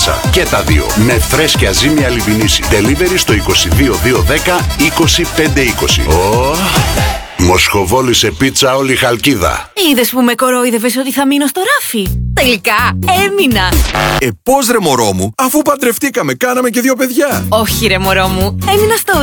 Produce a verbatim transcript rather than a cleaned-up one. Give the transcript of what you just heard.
πίτσα. Και τα δύο. Με φρέσκια ζύμια λιβινίση. Delivery στο είκοσι δύο δύο δέκα είκοσι πέντε είκοσι. Oh. Μοσχοβόλησε πίτσα όλη η Χαλκίδα. Είδες που με κορόιδευες ότι θα μείνω στο ράφι? Τελικά έμεινα. Ε, πώς ρε μωρό μου, αφού παντρευτήκαμε, κάναμε και δύο παιδιά. Όχι ρε μωρό μου, έμεινα στο